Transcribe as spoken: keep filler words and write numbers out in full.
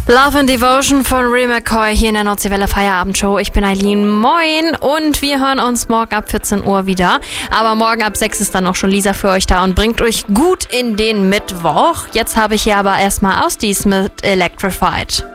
Love and Devotion von Ray McCoy hier in der Nordseewelle Feierabendshow. Ich bin Eileen, moin, und wir hören uns morgen ab vierzehn Uhr wieder. Aber morgen ab sechs ist dann auch schon Lisa für euch da und bringt euch gut in den Mittwoch. Jetzt habe ich hier aber erstmal Ausdies mit Electrified.